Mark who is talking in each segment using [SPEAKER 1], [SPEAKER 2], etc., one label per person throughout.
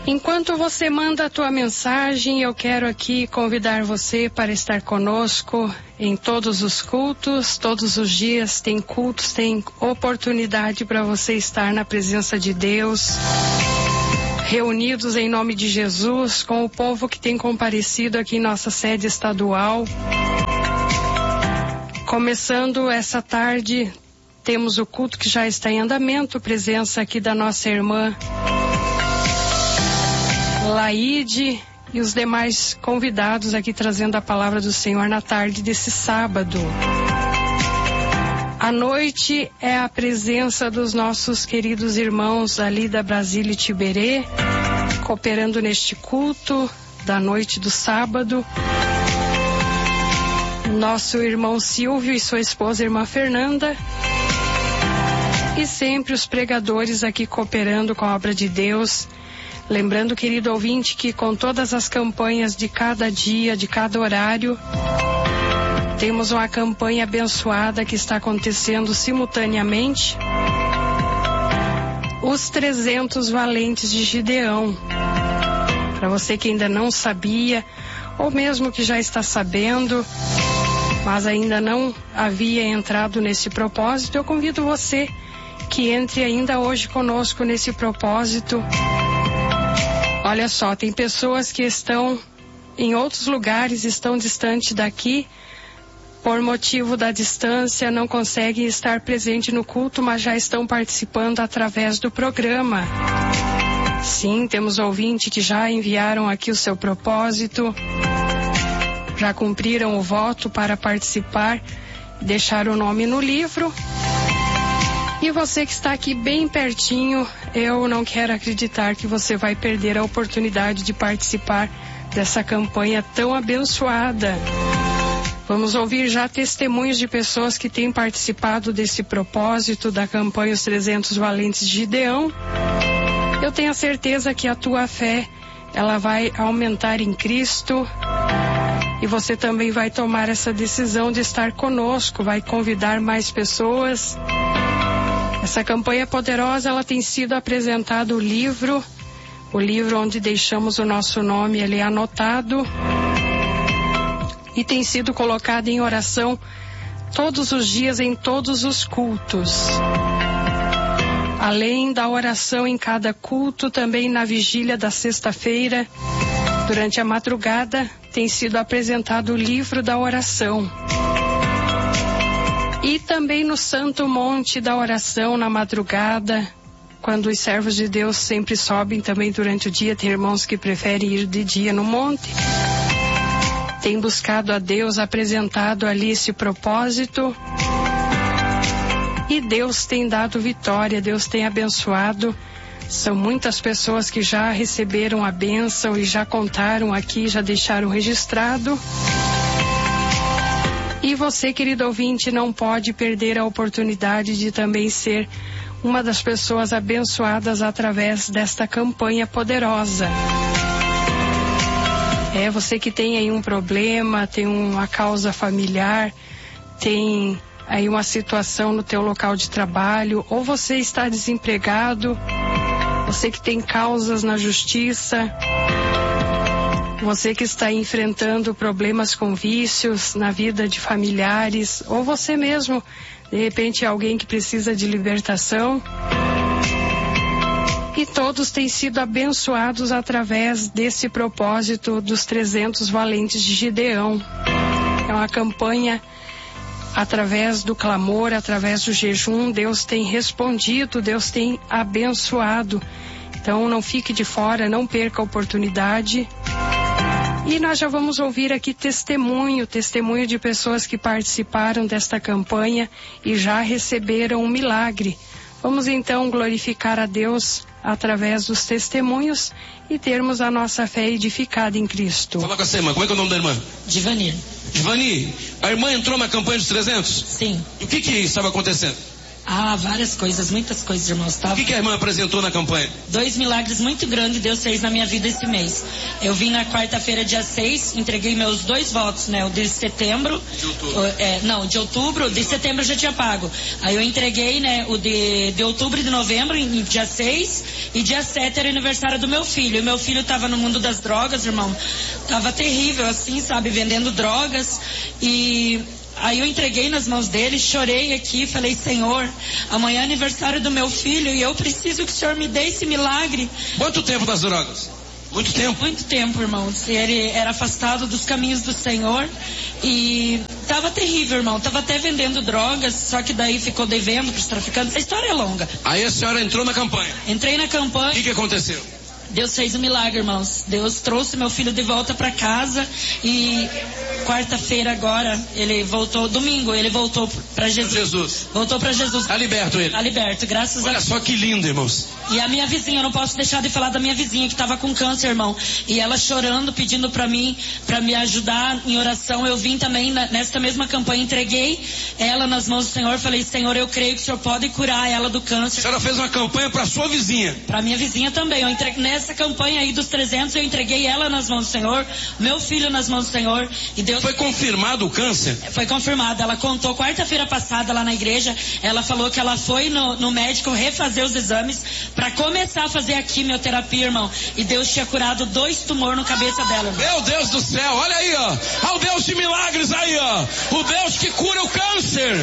[SPEAKER 1] Enquanto você manda a tua mensagem, eu quero aqui convidar você para estar conosco em todos os cultos. Todos os dias tem cultos, tem oportunidade para você estar na presença de Deus, reunidos em nome de Jesus, com o povo que tem comparecido aqui em nossa sede estadual. Começando essa tarde, temos o culto que já está em andamento, presença aqui da nossa irmã Laide e os demais convidados aqui trazendo a palavra do Senhor na tarde desse sábado. À noite é a presença dos nossos queridos irmãos ali da Brasília e Tiberê, cooperando neste culto da noite do sábado. Nosso irmão Silvio e sua esposa, irmã Fernanda. E sempre os pregadores aqui cooperando com a obra de Deus. Lembrando, querido ouvinte, que com todas as campanhas de cada dia, de cada horário, temos uma campanha abençoada que está acontecendo simultaneamente. Os 300 valentes de Gideão. Para você que ainda não sabia, ou mesmo que já está sabendo, mas ainda não havia entrado nesse propósito, eu convido você que entre ainda hoje conosco nesse propósito. Olha só, tem pessoas que estão em outros lugares, estão distante daqui, por motivo da distância, não conseguem estar presente no culto, mas já estão participando através do programa. Sim, temos ouvintes que já enviaram aqui o seu propósito, já cumpriram o voto para participar, deixar o nome no livro. E você que está aqui bem pertinho, eu não quero acreditar que você vai perder a oportunidade de participar dessa campanha tão abençoada. Vamos ouvir já testemunhos de pessoas que têm participado desse propósito da campanha Os 300 Valentes de Gideão. Eu tenho a certeza que a tua fé, ela vai aumentar em Cristo. E você também vai tomar essa decisão de estar conosco, vai convidar mais pessoas. Essa campanha poderosa, ela tem sido apresentado o livro onde deixamos o nosso nome ali anotado, e tem sido colocado em oração todos os dias em todos os cultos. Além da oração em cada culto, também na vigília da sexta-feira, durante a madrugada, tem sido apresentado o livro da oração. E também no Santo Monte da Oração, na madrugada, quando os servos de Deus sempre sobem também durante o dia, tem irmãos que preferem ir de dia no monte. Tem buscado a Deus, apresentado ali esse propósito. E Deus tem dado vitória, Deus tem abençoado. São muitas pessoas que já receberam a bênção e já contaram aqui, já deixaram registrado. E você, querido ouvinte, não pode perder a oportunidade de também ser uma das pessoas abençoadas através desta campanha poderosa. É você que tem aí um problema, tem uma causa familiar, tem aí uma situação no teu local de trabalho, ou você está desempregado, você que tem causas na justiça, você que está enfrentando problemas com vícios na vida de familiares, ou você mesmo, de repente, alguém que precisa de libertação. E todos têm sido abençoados através desse propósito dos 300 valentes de Gideão. É uma campanha através do clamor, através do jejum. Deus tem respondido, Deus tem abençoado. Então não fique de fora, não perca a oportunidade. E nós já vamos ouvir aqui testemunho de pessoas que participaram desta campanha e já receberam um milagre. Vamos então glorificar a Deus através dos testemunhos e termos a nossa fé edificada em Cristo.
[SPEAKER 2] Fala com essa irmã, como é que é o nome da irmã?
[SPEAKER 3] Divani.
[SPEAKER 2] Divani, a irmã entrou na campanha dos 300?
[SPEAKER 3] Sim.
[SPEAKER 2] E o que estava acontecendo? Várias coisas, muitas coisas, irmãos.
[SPEAKER 3] O que a irmã apresentou na campanha?
[SPEAKER 2] 2 milagres muito grandes Deus fez na minha vida esse mês. Eu vim na quarta-feira, dia 6, entreguei meus 2 votos, né? O de setembro.
[SPEAKER 3] De outubro.
[SPEAKER 2] De outubro. De setembro eu já tinha pago. Aí eu entreguei, né? O de outubro e de novembro, em dia 6. E dia 7 era aniversário do meu filho. E meu filho tava no mundo das drogas, irmão. Tava terrível, assim, sabe? Vendendo drogas. E aí eu entreguei nas mãos dele, chorei aqui, falei, Senhor, amanhã é aniversário do meu filho e eu preciso que o Senhor me dê esse milagre.
[SPEAKER 3] Quanto tempo das drogas? Muito tempo?
[SPEAKER 2] Muito tempo, irmãos. Ele era afastado dos caminhos do Senhor e tava terrível, irmão. Tava até vendendo drogas, só que daí ficou devendo pros traficantes. A história é longa.
[SPEAKER 3] Aí a senhora entrou na campanha?
[SPEAKER 2] Entrei na campanha.
[SPEAKER 3] O que aconteceu?
[SPEAKER 2] Deus fez um milagre, irmãos. Deus trouxe meu filho de volta para casa e quarta-feira agora, ele voltou, domingo, ele voltou para Jesus. Voltou para Jesus.
[SPEAKER 3] Tá liberto ele?
[SPEAKER 2] Tá liberto, graças a Deus.
[SPEAKER 3] Olha só que lindo, irmãos.
[SPEAKER 2] E a minha vizinha, eu não posso deixar de falar da minha vizinha que estava com câncer, irmão. E ela chorando, pedindo para mim, para me ajudar em oração. Eu vim também nesta mesma campanha, entreguei ela nas mãos do Senhor. Falei, Senhor, eu creio que o Senhor pode curar ela do câncer.
[SPEAKER 3] A senhora fez uma campanha para sua vizinha?
[SPEAKER 2] Para minha vizinha também. Eu entreguei nessa campanha aí dos 300, eu entreguei ela nas mãos do Senhor, meu filho nas mãos do Senhor. E Deus...
[SPEAKER 3] Foi confirmado o câncer?
[SPEAKER 2] Foi confirmado. Ela contou quarta-feira passada lá na igreja. Ela falou que ela foi no médico refazer os exames para começar a fazer a quimioterapia, irmão. E Deus tinha curado 2 tumores na cabeça dela, irmão.
[SPEAKER 3] Meu Deus do céu, olha aí, ó. Olha o Deus de milagres aí, ó. O Deus que cura o câncer.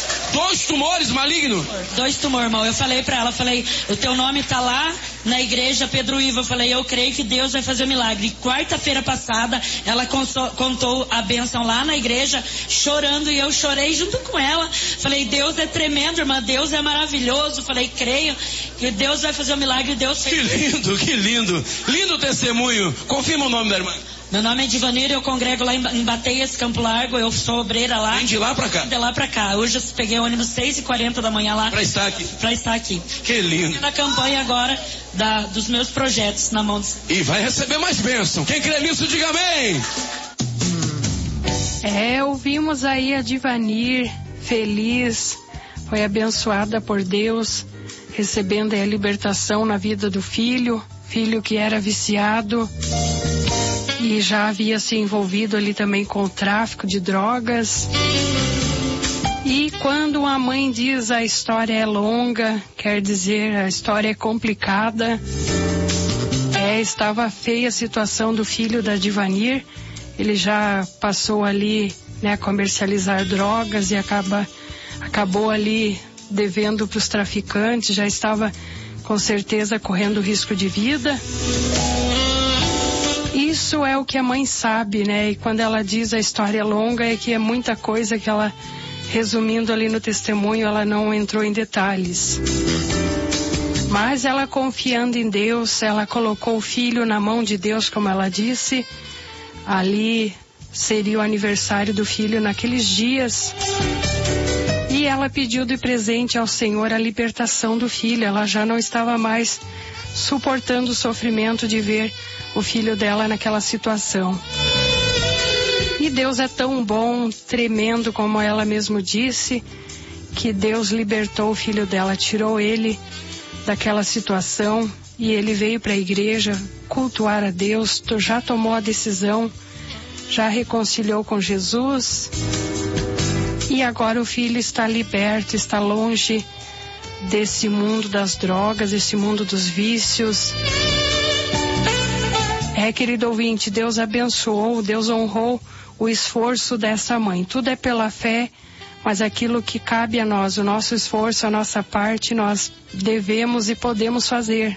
[SPEAKER 3] 2 tumores malignos?
[SPEAKER 2] 2 tumores, irmão. Eu falei pra ela, o teu nome tá lá na igreja Pedro Ivo. Eu falei, eu creio que Deus vai fazer o milagre. E quarta-feira passada, ela contou a bênção lá na igreja, chorando, e eu chorei junto com ela. Falei, Deus é tremendo, irmã, Deus é maravilhoso. Falei, creio que Deus vai fazer o milagre. Deus fez.
[SPEAKER 3] Que lindo, que lindo. Lindo testemunho. Confirma o nome da irmã.
[SPEAKER 2] Meu nome é Divanir, eu congrego lá em Bateias, Campo Largo, eu sou obreira lá.
[SPEAKER 3] Vem de lá pra cá?
[SPEAKER 2] De lá pra cá. Hoje eu peguei o ônibus 6h40 da manhã lá.
[SPEAKER 3] Pra estar aqui?
[SPEAKER 2] Pra estar aqui.
[SPEAKER 3] Que lindo.
[SPEAKER 2] Na campanha agora dos meus projetos na mão do...
[SPEAKER 3] E vai receber mais bênção. Quem crê nisso, diga amém.
[SPEAKER 1] Ouvimos aí a Divanir, feliz, foi abençoada por Deus, recebendo a libertação na vida do filho que era viciado e já havia se envolvido ali também com o tráfico de drogas. E quando a mãe diz a história é longa, quer dizer a história é complicada. Estava feia a situação do filho da Divanir. Ele já passou ali, né, a comercializar drogas e acabou ali devendo para os traficantes. Já estava com certeza correndo risco de vida. Isso é o que a mãe sabe, né? E quando ela diz a história longa, é que é muita coisa que ela, resumindo ali no testemunho, ela não entrou em detalhes. Mas ela, confiando em Deus, ela colocou o filho na mão de Deus, como ela disse. Ali seria o aniversário do filho naqueles dias. E ela pediu de presente ao Senhor a libertação do filho. Ela já não estava mais suportando o sofrimento de ver o filho dela naquela situação. E Deus é tão bom, tremendo, como ela mesmo disse, que Deus libertou o filho dela, tirou ele daquela situação e ele veio para a igreja cultuar a Deus, já tomou a decisão, já reconciliou com Jesus e agora o filho está liberto, está longe desse mundo das drogas, desse mundo dos vícios. Querido ouvinte, Deus abençoou, Deus honrou o esforço dessa mãe. Tudo é pela fé, mas aquilo que cabe a nós, o nosso esforço, a nossa parte, nós devemos e podemos fazer.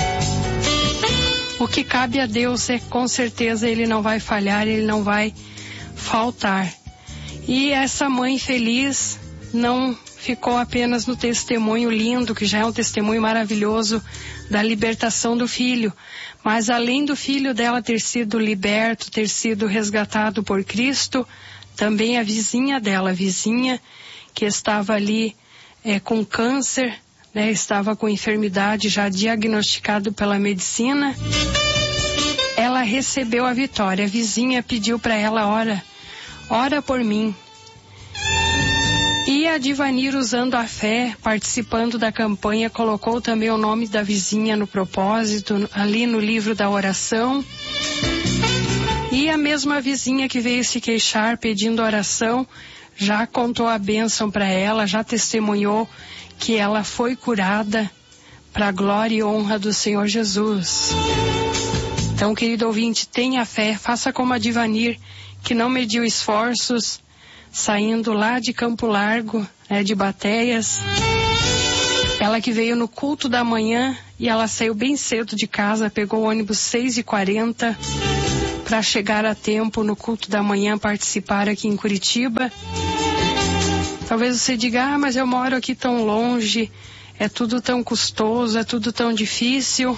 [SPEAKER 1] O que cabe a Deus é, com certeza, Ele não vai falhar, Ele não vai faltar. E essa mãe feliz não ficou apenas no testemunho lindo, que já é um testemunho maravilhoso da libertação do filho, mas além do filho dela ter sido liberto, ter sido resgatado por Cristo, também a vizinha dela, a vizinha que estava ali com câncer, né, estava com enfermidade já diagnosticado pela medicina, ela recebeu a vitória. A vizinha pediu para ela, ora por mim. E a Divanir, usando a fé, participando da campanha, colocou também o nome da vizinha no propósito, ali no livro da oração. E a mesma vizinha que veio se queixar pedindo oração, já contou a bênção para ela, já testemunhou que ela foi curada para a glória e honra do Senhor Jesus. Então, querido ouvinte, tenha fé, faça como a Divanir, que não mediu esforços, saindo lá de Campo Largo, de Batéias. Ela que veio no culto da manhã e ela saiu bem cedo de casa, pegou o ônibus 6h40 para chegar a tempo no culto da manhã, participar aqui em Curitiba. Talvez você diga, mas eu moro aqui tão longe, é tudo tão custoso, é tudo tão difícil.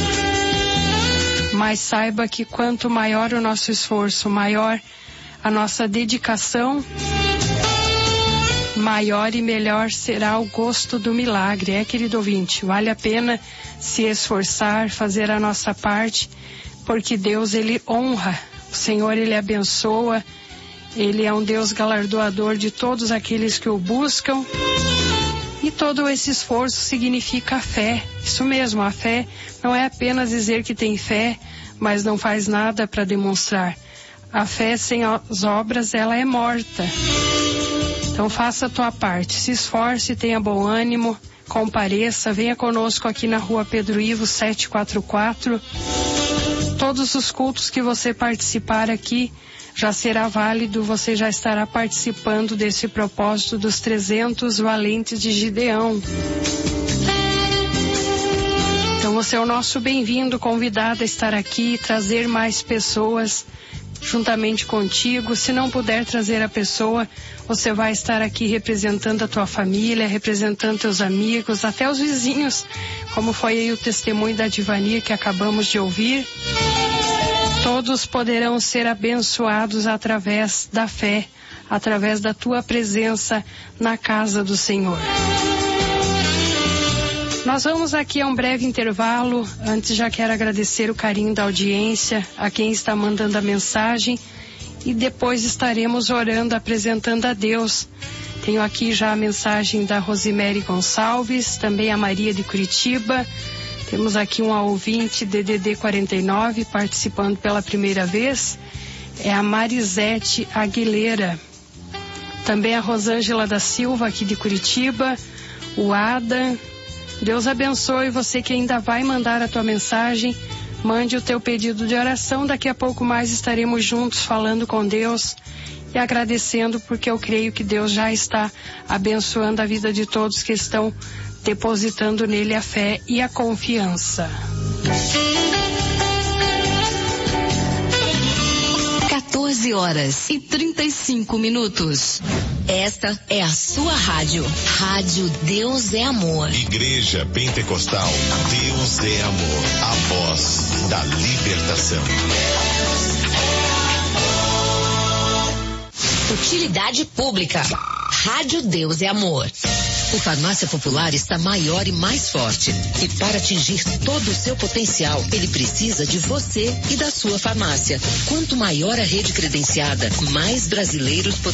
[SPEAKER 1] Mas saiba que quanto maior o nosso esforço, maior a nossa dedicação, maior e melhor será o gosto do milagre. Querido ouvinte, vale a pena se esforçar, fazer a nossa parte, porque Deus, Ele honra, o Senhor, Ele abençoa, Ele é um Deus galardoador de todos aqueles que o buscam. E todo esse esforço significa fé. Isso mesmo, a fé não é apenas dizer que tem fé, mas não faz nada para demonstrar. A fé sem as obras, ela é morta. Então faça a tua parte, se esforce, tenha bom ânimo, compareça, venha conosco aqui na rua Pedro Ivo 744. Todos os cultos que você participar aqui já será válido, você já estará participando desse propósito dos 300 valentes de Gideão. Então você é o nosso bem-vindo, convidado a estar aqui, trazer mais pessoas juntamente contigo. Se não puder trazer a pessoa, você vai estar aqui representando a tua família, representando teus amigos, até os vizinhos, como foi aí o testemunho da Divanir que acabamos de ouvir. Todos poderão ser abençoados através da fé, através da tua presença na casa do Senhor. Nós vamos aqui a um breve intervalo. Antes, já quero agradecer o carinho da audiência, a quem está mandando a mensagem, e depois estaremos orando, apresentando a Deus. Tenho aqui já a mensagem da Rosemary Gonçalves, também a Maria de Curitiba. Temos aqui uma ouvinte, DDD 49, participando pela primeira vez. É a Marisete Aguilera. Também a Rosângela da Silva, aqui de Curitiba. O Ada. Deus abençoe você que ainda vai mandar a tua mensagem. Mande o teu pedido de oração. Daqui a pouco mais estaremos juntos falando com Deus e agradecendo, porque eu creio que Deus já está abençoando a vida de todos que estão depositando nele a fé e a confiança.
[SPEAKER 4] 14h35. Esta é a sua rádio. Rádio Deus é Amor.
[SPEAKER 5] Igreja Pentecostal Deus é Amor. A voz da libertação.
[SPEAKER 4] Utilidade pública. Rádio Deus é Amor. O Farmácia Popular está maior e mais forte. E para atingir todo o seu potencial, ele precisa de você e da sua farmácia. Quanto maior a rede credenciada, mais brasileiros poderão